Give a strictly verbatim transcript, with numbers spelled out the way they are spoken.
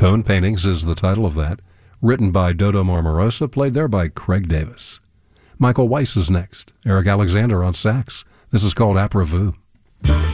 Tone Paintings is the title of that. Written by Dodo Marmarosa, played there by Craig Davis. Michael Weiss is next. Eric Alexander on sax. This is called Après Vous.